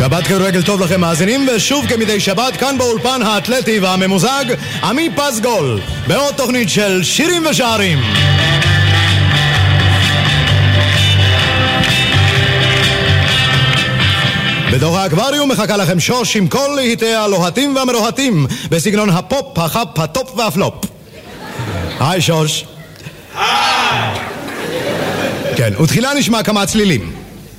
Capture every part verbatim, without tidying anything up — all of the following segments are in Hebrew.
שבת כדורגל טוב לכם מאזינים, ושוב כמדי שבת כאן באולפן האתלטי והממוזג עמי פסגול בעוד תוכנית של שירים ושערים. בתוך האקווריום מחכה לכם שוש עם כל להיטי הלוהטים והמרוהטים בסגנון הפופ, החפ, הטופ והפלופ. היי שוש. היי. כן, ותחילה נשמע כמה צלילים.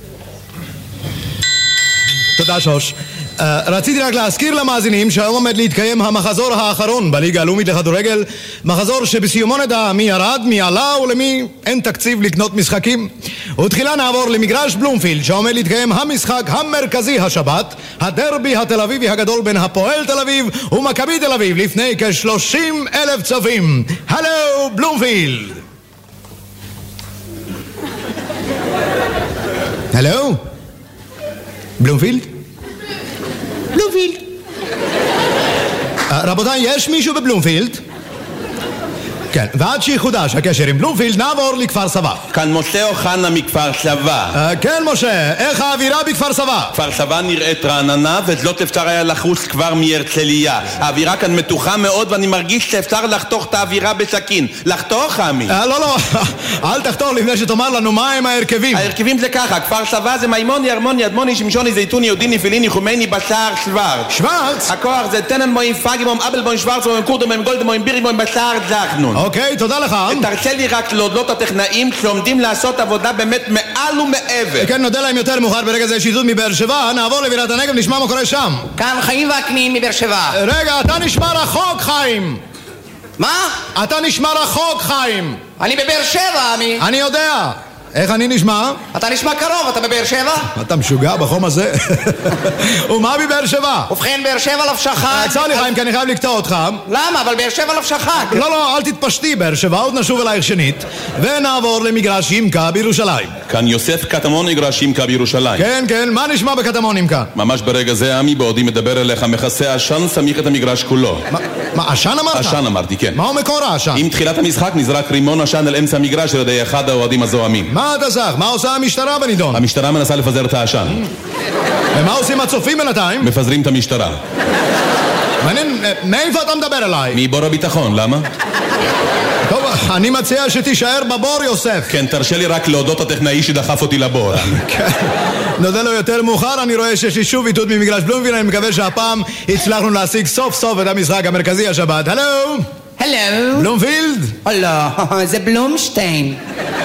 תודה שוש. Uh, רציתי רק להזכיר למאזינים שהיום עומד להתקיים המחזור האחרון בליגה הלאומית לכדורגל, מחזור שבסיומו נדע מי ירד, מי עלה ולמי אין תקציב לקנות משחקים. ותחילה נעבור למגרש בלומפילד שעומד להתקיים המשחק המרכזי השבת, הדרבי התל אביבי הגדול בין הפועל תל אביב ומכבי תל אביב לפני כ-שלושים אלף צופים. הלו בלומפילד. הלו בלומפילד? בלומפילד. רבותיי, יש מישהו בבלומפילד? כן, ועד שיחודש הקשר עם בלומפילד נעבור לכפר סבא. כאן משה אוחנה מכפר סבא. כן משה, איך האווירה בכפר סבא? כפר סבא נראית רעננה וזאת אפשר היה לחוש כבר מהרצליה. האווירה כאן מתוחה מאוד ואני מרגיש שאפשר לחתוך את האווירה בסכין. לחתוך, עמי? לא, לא, אל תחתוך לפני שתאמר לנו מה הם ההרכבים. ההרכבים זה ככה, כפר סבא זה מימוני, ארמוני, אדמוני, שמשוני, זיתוני, יודיני, פיליני, חומייני, בשער, שוורץ. שוורץ? הכוח זה טננבוים, פאגיבוים, אבלבוים, שוורצבוים, קורדבוים, גולדבוים, ביריבוים, בשער, זכנון. אוקיי, תודה לך. תרצה לי רק להודות הטכנאים שעומדים לעשות עבודה באמת מעל ומעבר. כן, נודה להם יותר מאוחר. ברגע זה שיזות מבאר שבע, נעבור לבירת הנגב, נשמע מה קורה שם. כאן חיים וקנין מבאר שבע. רגע, אתה נשמע רחוק, חיים. מה? אתה נשמע רחוק, חיים. אני בבאר שבע, עמי. אני יודע. איך אני נשמע? אתה נשמע קרוב, אתה בבאר שבע? אתה משוגע בחום הזה? ומה בבאר שבע? ובכן, באר שבע לא שחק. עצר לי חיים, כי אני חייב לקטוע אותך. למה? אבל באר שבע לא שחק. לא, לא, אל תתפשטי באר שבע, עוד נשוב אלייך שנית ונעבור למגרש ימקה בירושלים. כאן יוסף קטמון מגרש ימקה בירושלים. כן, כן, מה נשמע בקטמון ימקה? ממש ברגע זה עמי בעודי מדבר אליך מכסה עשן סמיך את המגרש כולו. מה, עשן אמרת? עשן אמרתי, כן. מהו מקור העשן? עם תחילת המשחק נזרק רימון עשן אל אמצע המגרש על ידי אחד האוהדים הזוהמים. מה אתה זך? מה עושה המשטרה בנידון? המשטרה מנסה לפזר את העשן. ומה עושים הצופים בינתיים? מפזרים את המשטרה. מעניין, מאיפה אתה מדבר אליי? מבור הביטחון, למה? טוב, אני מציע שתישאר בבור, יוסף. כן, תרשה לי רק להודות הטכנאי שדחף אותי לבור. כן, נודה לו יותר מאוחר. אני רואה שיש לי שוב איתות ממגרש בלומפילד. אני מקווה שהפעם הצלחנו להשיג סוף סוף את המשחק המרכזי השבת. הלו? הלו? בלומפילד? לא, זה בלומשטיין.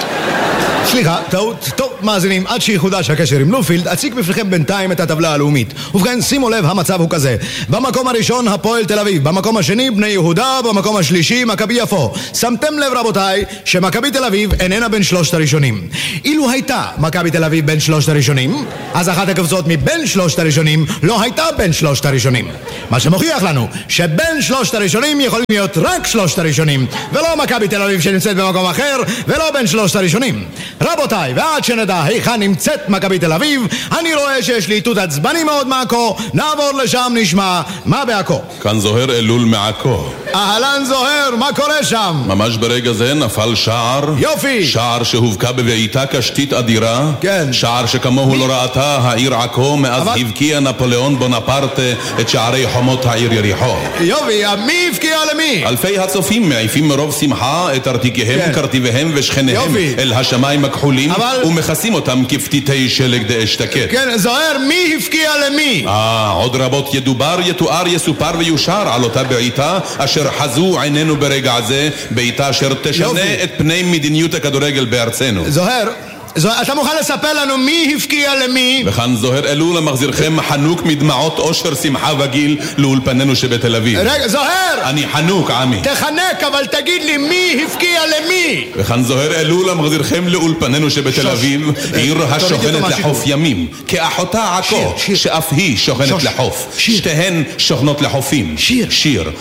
סליחה, טעות. טוב, מאזינים, עד שיחודש הקשר עם בלומפילד, אציג בפניכם בינתיים את הטבלה הלאומית. ובכן, שימו לב, המצב הוא כזה: במקום הראשון הפועל תל אביב, במקום השני בני יהודה, במקום השלישי מכבי יפו. שמתם לב רבותיי שמכבי תל אביב איננה בין שלושת הראשונים. אילו הייתה מכבי תל אביב בין שלושת הראשונים, אז אחת הקבוצות מבין שלושת הראשונים לא הייתה בין שלושת הראשונים, מה שמוכיח לנו שבין שלושת הראשונים יכולים להיות רק שלושת הראשונים, ולא מכבי תל אביב שנמצאת במקום אחר, ולא בין שלושת הראשונים. רבותיי, ועד שנדע היכן נמצאת מכבי תל אביב, אני רואה שיש לי איתות עצבני מאוד מעכו. נעבור לשם, נשמע מה בעכו. כאן זוהר אלול מעכו. אהלן זוהר, מה קורה שם? ממש ברגע זה נפל שער. יופי. שער שהובקע בבעיטה קשתית אדירה. כן. שער שכמוהו לא ראתה העיר עכו מאז אבל... הבקיע נפוליאון בונפרטה את שערי חומות העיר יריחו. יופי, מי הבקיע למי? אלפי הצופים מעיפים מרוב שמחה את ארתיקיהם, כן. קרטיביהם ושכניהם יופי. אל השמיים הכחולים אבל... ומכסים אותם כפתיתי שלג דאשתקט. כן, זוהר, מי הפקיע למי? אה, עוד רבות ידובר, יתואר, יסופר ויושר על אותה בעיטה אשר חזו עינינו ברגע זה, בעיטה אשר תשנה יופי. את פני מדיניות הכדורגל בארצנו. זוהר, זוהר, אתה מוכן לספר לנו מי הפקיע למי? וכאן זוהר אלול המחזירכם חנוק מדמעות אושר שמחה וגיל לאולפנינו שבתל אביב. רגע, זוהר! אני חנוק, עמי. תחנק, אבל תגיד לי מי הפקיע למי? וכאן זוהר אלול המחזירכם לאולפנינו שבתל אביב, עיר השוכנת לחוף ימים, כאחותה עכו, שאף היא שוכנת לחוף. שתיהן שוכנות לחופים. שיר. שיר.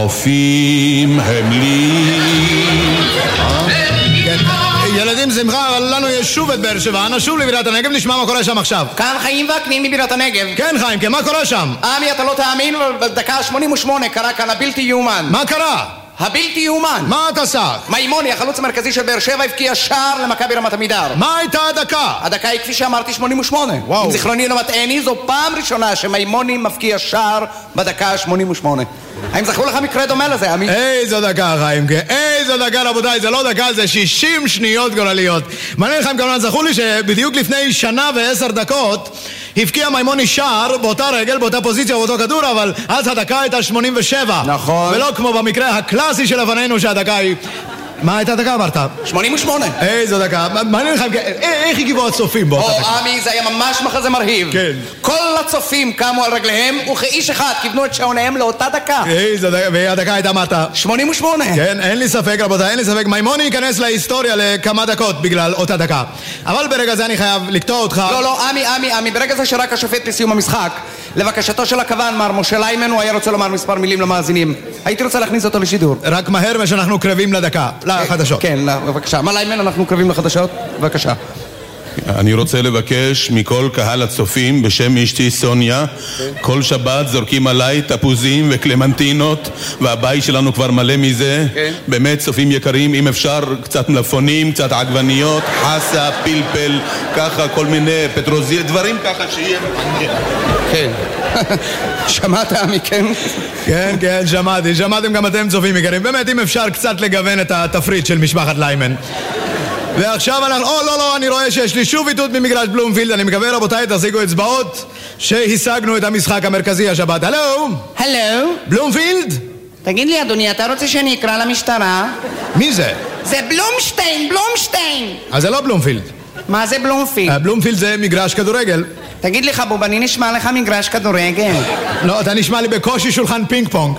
חופים הם לי. ילדים זמחה, לנו יש שוב את באר שבע. נשוב לבירת הנגב, נשמע מה קורה שם עכשיו. כאן חיים וקנין מבירת הנגב. כן חיים, כן, מה קורה שם? עמי, אתה לא תאמין, בדקה שמונים ושמונה קרה כאן הבלתי יאומן. מה קרה? הבלתי יאומן. מה אתה עשה? מימוני, החלוץ המרכזי של באר שבע, הבקיע שער למכבי רמת עמידר. מה הייתה הדקה? הדקה היא כפי שאמרתי שמונים ושמונה. וואו. אם זיכרוני לא מטעני, זו פעם ראשונה שמימוני מפקיע שער בדקה שמונים ושמונה. האם זכרו לך מקרה דומה לזה, עמי? איזו דקה, חיים, איזו דקה, רבותיי, זה לא דקה, זה שישים שניות גורליות. מעניין לכם כמובן, זכו לי שבדיוק לפני שנה ועשר דקות הבקיע מימוני שער באותה רגל, באותה פוזיציה, באותו כדור, אבל אז הדקה הייתה שמונים ושבע. נכון. ולא כמו במקרה הקלאסי שלפנינו שהדקה היא... מה הייתה דקה אמרת? שמונים ושמונה. איזו דקה, מעניין לכם, איך הגיבו הצופים באותה או, דקה? עמי, זה היה ממש מחזה מרהיב. כן. כל הצופים קמו על רגליהם, וכאיש אחד כיוונו את שעוניהם לאותה דקה. איזו דקה, והדקה הייתה מטה. שמונים ושמונה. כן, אין לי ספק רבותיי, אין לי ספק, מימוני ייכנס להיסטוריה לכמה דקות בגלל אותה דקה. אבל ברגע זה אני חייב לקטוע אותך. לא, לא, עמי, עמי, עמי, ברגע זה שרק השופט לסיום המשחק, לבקשתו של הכוון, מר משה ליימן, הוא היה רוצה לומר מספר מילים למאזינים. הייתי רוצה להכניס אותו לשידור. רק מהר ושאנחנו קרבים לדקה, לחדשות. כן, בבקשה. מה ליימן, אנחנו קרבים לחדשות? בבקשה. אני רוצה לבקש מכל קהל הצופים בשם אשתי סוניה, כל שבת זורקים עליי תפוזים וקלמנטינות והבית שלנו כבר מלא מזה. באמת צופים יקרים, אם אפשר קצת מלפונים, קצת עגבניות, חסה, פלפל, ככה כל מיני פטרוזיל, דברים ככה שיהיה. כן. שמעת עמי, כן? כן, כן, שמעתי, שמעתם גם אתם צופים יקרים. באמת אם אפשר קצת לגוון את התפריט של משפחת ליימן. ועכשיו אנחנו... או, לא, לא, אני רואה שיש לי שוב איתות ממגרש בלומפילד. אני מקווה, רבותיי, תחזיקו אצבעות שהשגנו את המשחק המרכזי השבת. הלו? הלו? בלומפילד? תגיד לי, אדוני, אתה רוצה שאני אקרא למשטרה? מי זה? זה בלומשטיין, בלומשטיין! אז זה לא בלומפילד. מה זה בלומפילד? בלומפילד זה מגרש כדורגל. תגיד לי, חבוב, אני נשמע לך מגרש כדורגל. לא, אתה נשמע לי בקושי שולחן פינג פונג.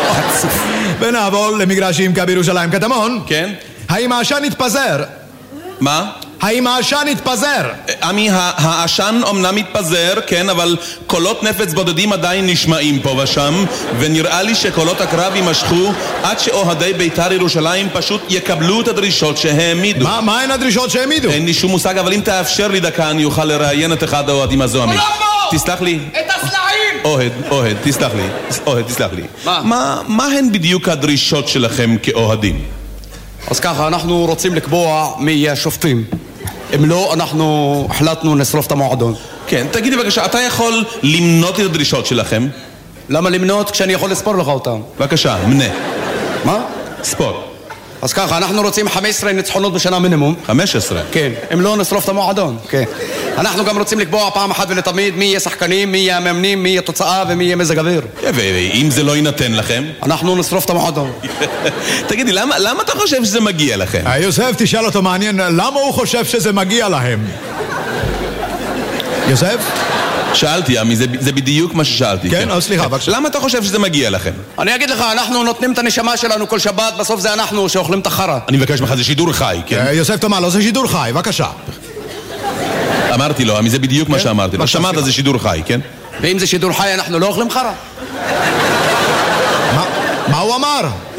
ונעבור למגרש עם מכבי ירושלים. קטמון? כן? האם העשן התפזר? מה? האם העשן התפזר? עמי, העשן אומנם מתפזר, כן, אבל קולות נפץ בודדים עדיין נשמעים פה ושם, ונראה לי שקולות הקרב יימשכו עד שאוהדי בית"ר ירושלים פשוט יקבלו את הדרישות שהעמידו. מה, מה הן הדרישות שהעמידו? אין לי שום מושג, אבל אם תאפשר לי דקה אני אוכל לראיין את אחד האוהדים הזו, עמי. תסלח לי. את הסלעים! אוהד, אוהד, תסלח לי. אוהד, תסלח לי. מה? מה, מה הן בדיוק הדרישות שלכם כאוהדים? אז ככה, אנחנו רוצים לקבוע מי יהיה השופטים. אם לא, אנחנו החלטנו לשרוף את המועדון. כן, תגידי בבקשה, אתה יכול למנות את הדרישות שלכם? למה למנות כשאני יכול לספור לך אותם? בבקשה, מנה. מה? ספור. אז ככה, אנחנו רוצים חמש עשרה ניצחונות בשנה מינימום. חמש עשרה. כן, אם לא נשרוף את המועדון. כן. אנחנו גם רוצים לקבוע פעם אחת ולתמיד מי יהיה שחקנים, מי יהיה המאמנים, מי יהיה תוצאה ומי יהיה מזג אוויר. ואם זה לא יינתן לכם? אנחנו נשרוף את המועדון. תגידי, למה, למה אתה חושב שזה מגיע לכם? יוסף, תשאל אותו מעניין, למה הוא חושב שזה מגיע להם? יוסף? שאלתי, עמי, זה, זה בדיוק מה ששאלתי. כן, אז סליחה, בבקשה. למה אתה חושב שזה מגיע לכם? אני אגיד לך, אנחנו נותנים את הנשמה שלנו כל שבת, בסוף זה אנחנו שאוכלים את החרה. אני מבקש ממך, זה שידור חי, כן? יוסף תאמר לו, זה שידור חי, בבקשה. אמרתי לו, עמי, זה בדיוק מה שאמרתי לו. שמעת, זה שידור חי, כן? ואם זה שידור חי, אנחנו לא אוכלים חרה. מה הוא אמר?